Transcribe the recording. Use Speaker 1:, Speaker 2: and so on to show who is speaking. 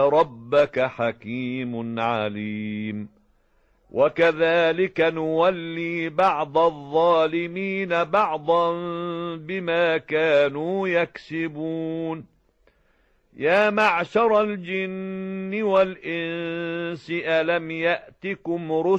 Speaker 1: ربك حكيم عليم وكذلك نولي بعض الظالمين بعضا بما كانوا يكسبون يا معشر الجن والإنس ألم يأتكم رسل